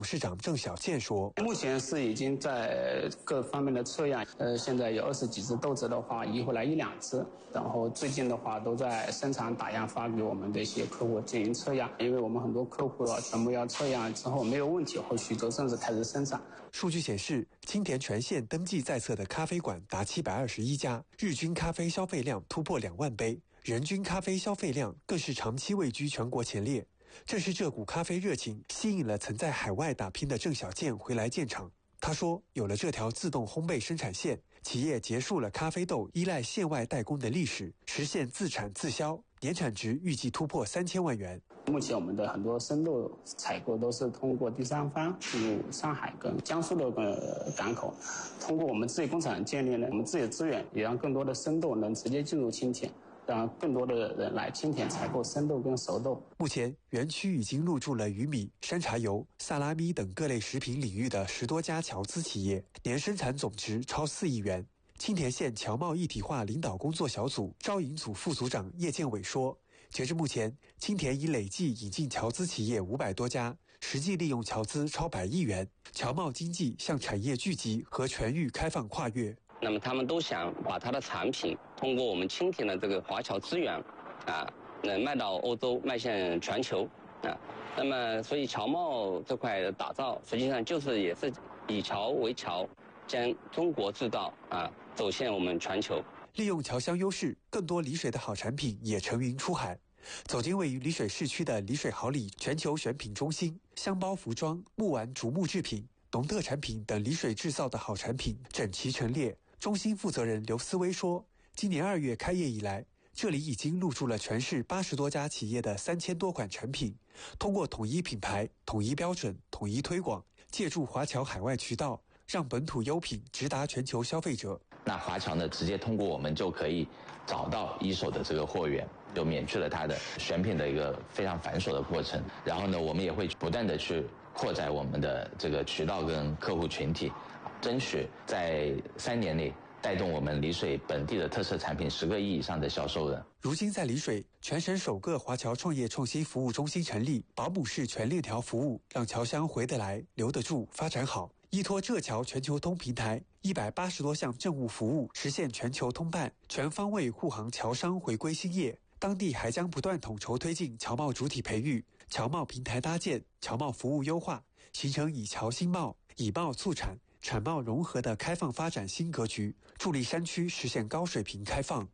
董事长郑小健说：“ 目前是已经在各方面的测样，现在有20几只豆子的话移回来1、2只，然后最近的话都在生产打样发给我们的一些客户进行测样，因为我们很多客户全部要测样之后没有问题后许可证是开始生产。” 数据显示，青田全县登记在册的咖啡馆达721家，日均咖啡消费量突破2万杯，人均咖啡消费量更是长期位居全国前列。正是这股咖啡热情吸引了曾在海外打拼的郑小健回来建厂。他说，有了这条自动烘焙生产线，企业结束了咖啡豆依赖线外代工的历史，实现自产自销，年产值预计突破3000万元。 目前我们的很多生豆采购都是通过第三方进入上海跟江苏的港口，通过我们自己工厂建立了我们自己的资源，也让更多的生豆能直接进入青田，让更多的人来青田采购生豆跟熟豆。 目前，园区已经入驻了鱼米、山茶油、萨拉米等各类食品领域的10多家侨资企业，年生产总值超4亿元。青田县侨贸一体化领导工作小组招引组副组长叶建伟说，截至目前，青田已累计引进侨资企业500多家，实际利用侨资超100亿元，侨贸经济向产业聚集和全域开放跨越。 那么他们都想把他的产品通过我们青田的这个华侨资源能卖到欧洲，卖向全球那么所以侨贸这块的打造实际上也是以侨为侨，将中国制造走向我们全球。 利用侨乡优势，更多丽水的好产品也乘云出海。走进位于丽水市区的丽水好礼全球选品中心，箱包服装、木玩竹木制品、农特产品等丽水制造的好产品整齐陈列。中心负责人刘思威说，今年2月开业以来，这里已经入驻了全市80多家企业的3000多款产品，通过统一品牌、统一标准、统一推广，借助华侨海外渠道，让本土优品直达全球消费者。 那华侨呢，直接通过我们就可以找到一手的这个货源，就免去了它的选品的一个非常繁琐的过程。然后呢，我们也会不断的去扩展我们的这个渠道跟客户群体，争取在3年内带动我们丽水本地的特色产品10个亿以上的销售额。 如今在丽水，全省首个华侨创业创新服务中心成立，保姆式全链条服务，让侨乡回得来、留得住、发展好。依托浙侨全球通平台，180多项政务服务实现全球通办，全方位护航侨商回归兴业。当地还将不断统筹推进侨贸主体培育、侨贸平台搭建、侨贸服务优化，形成以侨兴贸、以贸促产、产贸融合的开放发展新格局，助力山区实现高水平开放。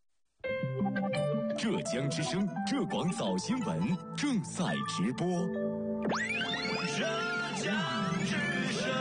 浙江之声浙广早新闻正在直播。浙江之声。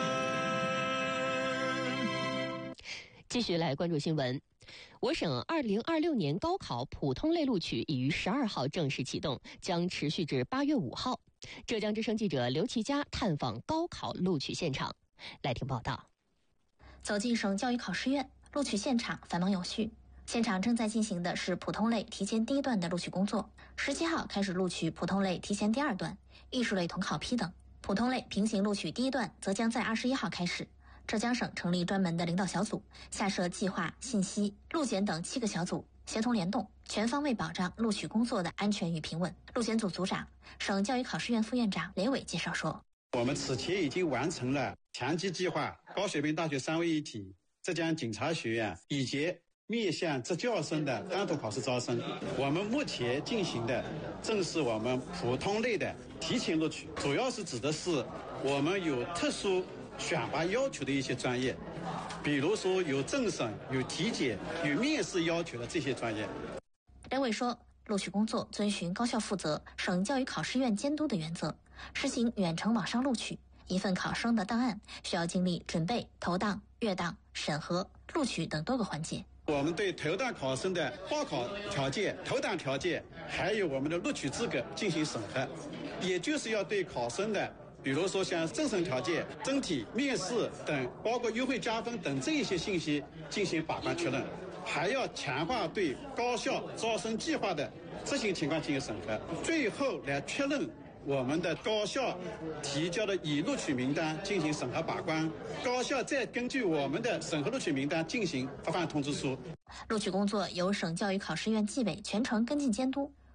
继续来关注新闻。我省2026年高考普通类录取已于12号正式启动，将持续至8月5号。浙江之声记者刘其佳探访高考录取现场，来听报道。 走进省教育考试院，录取现场繁忙有序。现场正在进行的是普通类提前第1段的录取工作，17号开始录取普通类提前第2段、艺术类统考批等。普通类平行录取第1段则将在21号开始。浙江省成立专门的领导小组，下设计划、信息、路检等7个小组，协同联动，全方位保障录取工作的安全与平稳。路检组组长、省教育考试院副院长雷伟介绍说， 我们此前已经完成了强基计划、高水平大学3位一体、浙江警察学院以及面向浙教生的单独考试招生。我们目前进行的正是我们普通类的提前录取，主要是指的是我们有特殊选拔要求的一些专业，比如说有政审、有体检、有面试要求的这些专业。 雷伟说，录取工作遵循高校负责、省教育考试院监督的原则，实行远程网上录取。一份考生的档案需要经历准备、投档、阅档、审核、录取等多个环节。 我们对投档考生的报考条件、投档条件，还有我们的录取资格进行审核，也就是要对考生的比如说像政审条件、整体面试等，包括优惠加分等这一些信息进行把关确认，还要强化对高校招生计划的执行情况进行审核，最后来确认我们的高校提交的已录取名单进行审核把关，高校再根据我们的审核录取名单进行发放通知书。 录取工作由省教育考试院纪委全程跟进监督，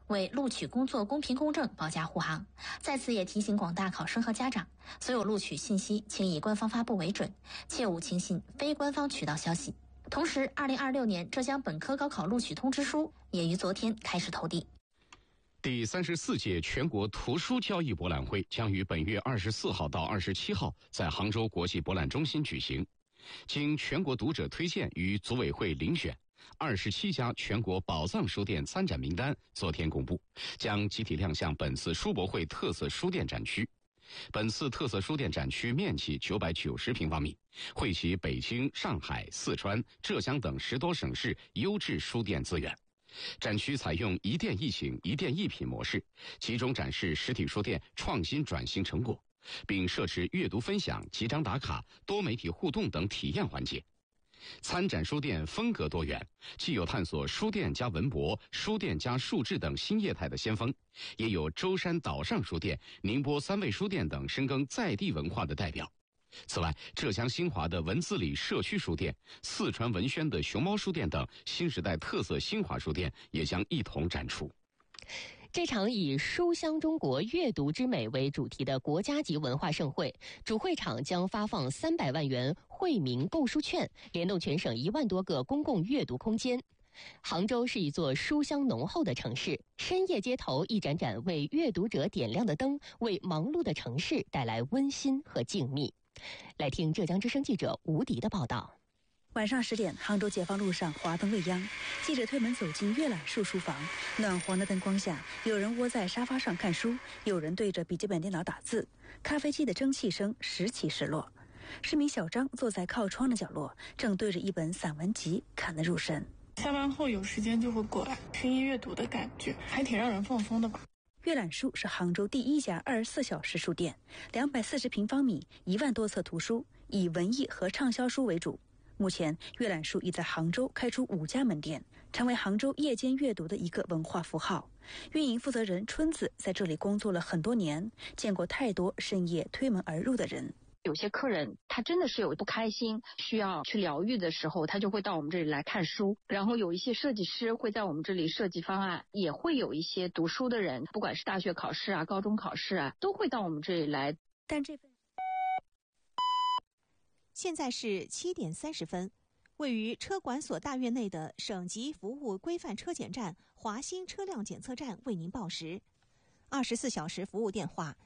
为录取工作公平公正保驾护航。在此也提醒广大考生和家长，所有录取信息请以官方发布为准，切勿轻信非官方渠道消息。同时，2026年浙江本科高考录取通知书也于昨天开始投递。 第34届全国图书交易博览会将于本月24号到27号在杭州国际博览中心举行。经全国读者推荐与组委会遴选，27家全国宝藏书店参展名单昨天公布，将集体亮相本次书博会特色书店展区。本次特色书店展区面积990平方米，汇集北京、上海、四川、浙江等10多省市优质书店资源。展区采用一店一景、一店一品模式，集中展示实体书店创新转型成果，并设置阅读分享、集章打卡、多媒体互动等体验环节。参展书店风格多元，既有探索书店加文博、书店加数字等新业态的先锋，也有舟山岛上书店、宁波三味书店等深耕在地文化的代表。此外，浙江新华的文字里社区书店、四川文轩的熊猫书店等新时代特色新华书店也将一同展出。 这场以书香中国阅读之美为主题的国家级文化盛会，主会场将发放300万元惠民购书券，联动全省1万多个公共阅读空间。杭州是一座书香浓厚的城市，深夜街头一盏盏为阅读者点亮的灯，为忙碌的城市带来温馨和静谧。来听浙江之声记者吴迪的报道。 晚上10点，杭州解放路上华灯未央，记者推门走进阅览树书房。暖黄的灯光下，有人窝在沙发上看书，有人对着笔记本电脑打字，咖啡机的蒸汽声时起时落。市民小张坐在靠窗的角落，正对着一本散文集看得入神。 下班后有时间就会过来，深夜阅读的感觉还挺让人放松的吧。 阅览树是杭州第一家24小时书店，240平方米，1万多册图书，以文艺和畅销书为主。目前，阅览树已在杭州开出5家门店，成为杭州夜间阅读的一个文化符号。运营负责人春子在这里工作了很多年，见过太多深夜推门而入的人。 有些客人他真的是有不开心，需要去疗愈的时候，他就会到我们这里来看书。然后有一些设计师会在我们这里设计方案，也会有一些读书的人，不管是大学考试啊、高中考试啊，都会到我们这里来。 但这份现在是7点30分，位于车管所大院内的省级服务规范车检站华新车辆检测站为您报时。24小时服务电话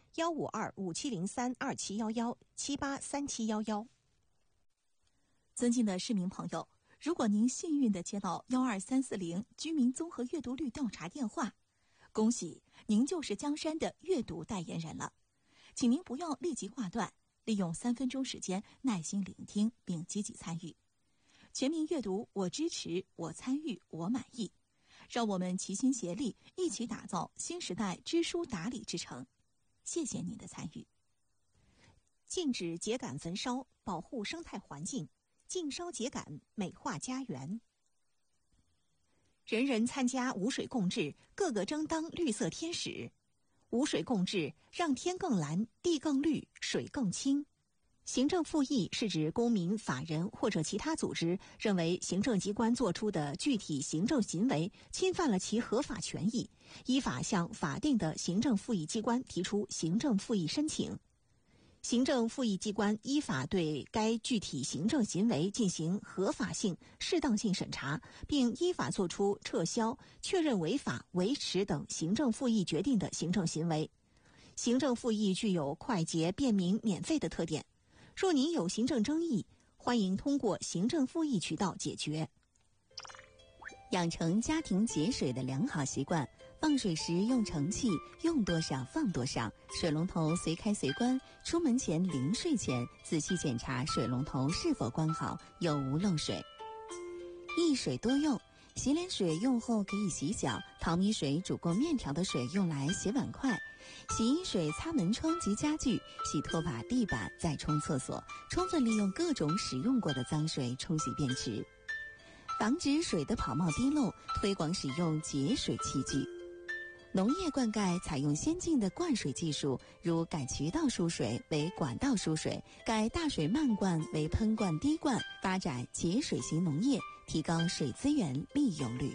15257032711783711。尊敬的市民朋友，如果您幸运地接到12340居民综合阅读率调查电话，恭喜您就是江山的阅读代言人了。请您不要立即挂断，利用3分钟时间耐心聆听并积极参与。全民阅读，我支持，我参与，我满意。让我们齐心协力，一起打造新时代知书达理之城。谢谢您的参与。禁止秸秆焚烧，保护生态环境，禁烧秸秆，美化家园。人人参加无水共治，个个争当绿色天使。无水共治，让天更蓝，地更绿，水更清。行政复议是指公民、法人或者其他组织认为行政机关作出的具体行政行为侵犯了其合法权益，依法向法定的行政复议机关提出行政复议申请。行政复议机关依法对该具体行政行为进行合法性、适当性审查，并依法作出撤销、确认违法、维持等行政复议决定的行政行为。行政复议具有快捷、便民、免费的特点。若您有行政争议，欢迎通过行政复议渠道解决。养成家庭节水的良好习惯，放水时用盛器，用多少放多少，水龙头随开随关，出门前临睡前仔细检查水龙头是否关好，有无漏水。一水多用，洗脸水用后可以洗脚，淘米水煮过面条的水用来洗碗筷，洗衣水擦门窗及家具，洗拖把、地板，再冲厕所，充分利用各种使用过的脏水冲洗便池。防止水的跑冒滴漏，推广使用节水器具。农业灌溉采用先进的灌水技术，如改渠道输水为管道输水，改大水漫灌为喷灌滴灌，发展节水型农业，提高水资源利用率。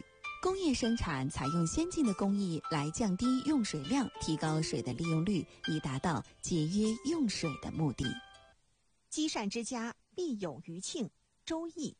工业生产采用先进的工艺来降低用水量，提高水的利用率，以达到节约用水的目的。 积善之家必有余庆。周易。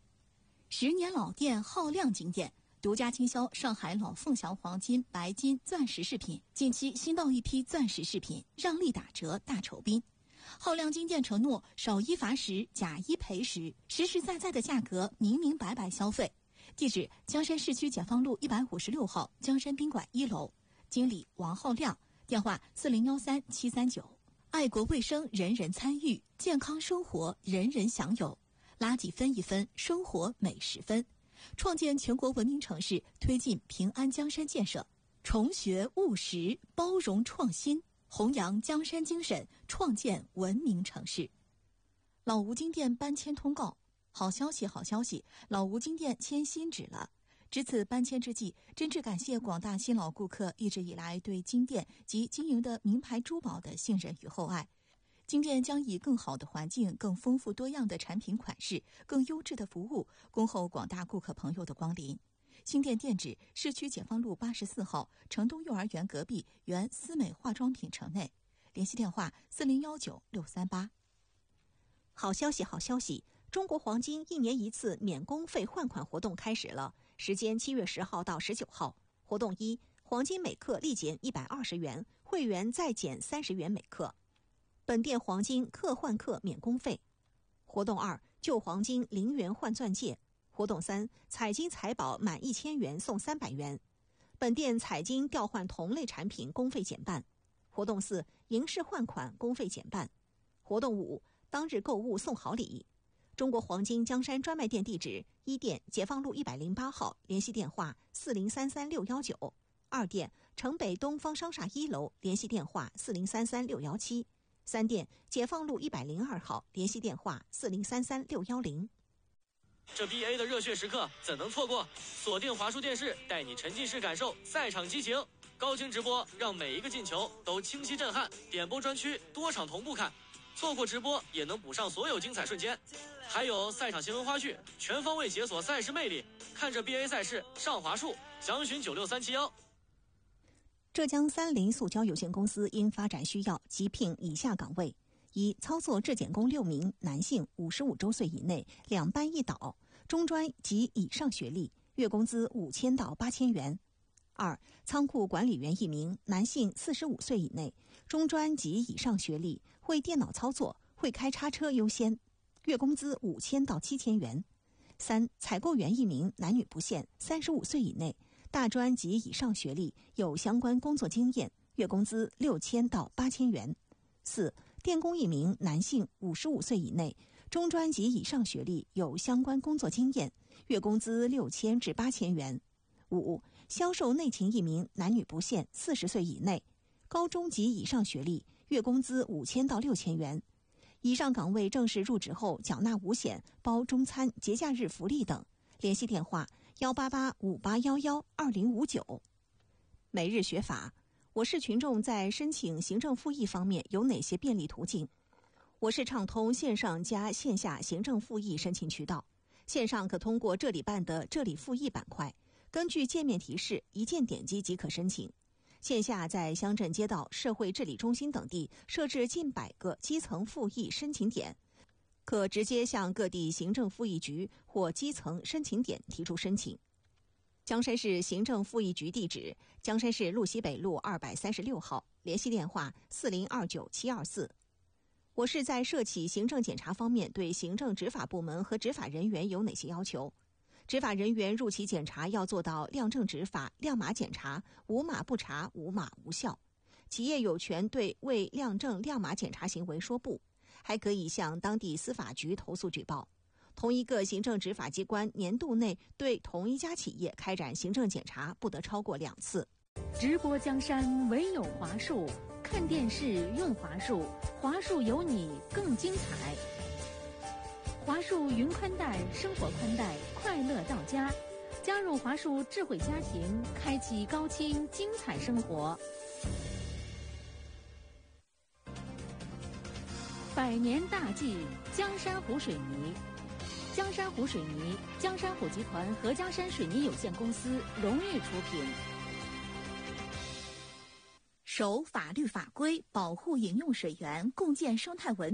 10年老店浩亮金店独家经销上海老凤祥黄金、白金、钻石饰品，近期新到一批钻石饰品，让利打折大酬宾。浩亮金店承诺少一罚10，假一赔10，实实在在的价格，明明白白消费。地址：江山市区解放路156号江山宾馆1楼，经理王浩亮，电话4013-739。爱国卫生人人参与，健康生活人人享有，垃圾分一分，生活每10分。创建全国文明城市，推进平安江山建设，崇学务实，包容创新，弘扬江山精神，创建文明城市。老吴金店搬迁通告。好消息，好消息！老吴金店迁新址了。值此搬迁之际，真挚感谢广大新老顾客一直以来对金店及经营的名牌珠宝的信任与厚爱。金店将以更好的环境、更丰富多样的产品款式、更优质的服务，恭候广大顾客朋友的光临。新店店址：市区解放路84号城东幼儿园隔壁原思美化妆品城内。联系电话4019-638。 好消息，好消息！中国黄金1年1次免工费换款活动开始了，时间7月10号到19号。活动1：黄金每克立减120元，会员再减30元每克。本店黄金克换克免工费。活动2：旧黄金0元换钻戒。活动3：彩金财宝满1000元送300元。本店彩金调换同类产品工费减半。活动4：银饰换款工费减半。活动5：当日购物送好礼。中国黄金江山专卖店地址：1店解放路108号，联系电话4033-619；2店城北东方商厦1楼，联系电话4033-617；3店解放路102号，联系电话4033-610。 这 BA 的热血时刻怎能错过？锁定华数电视，带你沉浸式感受赛场激情，高清直播让每一个进球都清晰震撼，点播专区多场同步看。错过直播也能补上所有精彩瞬间，还有赛场新闻花絮，全方位解锁赛事魅力。看着 BA 赛事上华数，详询96371。 浙江三菱塑胶有限公司因发展需要，急聘以下岗位：1、操作质检工6名，男性，55周岁以内，2班1导，中专及以上学历，月工资5000到8000元。2、仓库管理员1名，男性，45岁以内，中专及以上学历，会电脑操作，会开叉车优先，月工资5000到7000元。3、采购员1名，男女不限，35岁以内，大专及以上学历，有相关工作经验，月工资6000到8000元。4、电工1名，男性，55岁以内，中专及以上学历，有相关工作经验，月工资6000至8000元。5、销售内勤1名，男女不限，40岁以内，高中及以上学历，月工资5000到6000元。以上岗位正式入职后缴纳5险，包中餐、节假日福利等。联系电话18858112059。每日学法，我市群众在申请行政复议方面有哪些便利途径？我市畅通线上加线下行政复议申请渠道。线上可通过这里办的这里复议板块，根据界面提示一键点击即可申请。线下在乡镇街道、社会治理中心等地设置近100个基层复议申请点，可直接向各地行政复议局或基层申请点提出申请。江山市行政复议局地址：江山市路西北路236号，联系电话4029-724。我市在涉企行政检查方面对行政执法部门和执法人员有哪些要求？执法人员入企检查要做到亮正执法、亮码检查，无码不查，无码无效。企业有权对未亮正亮码检查行为说不，还可以向当地司法局投诉举报。同一个行政执法机关年度内对同一家企业开展行政检查不得超过2次。 直播江山唯有华数，看电视用华数，华数有你更精彩。华数云宽带，生活宽带，快乐到家。加入华数智慧家庭，开启高清精彩生活。100年大计，江山湖水泥。 江山湖水泥、江山湖集团合江山水泥有限公司荣誉出品。 守法律法规，保护饮用水源，共建生态文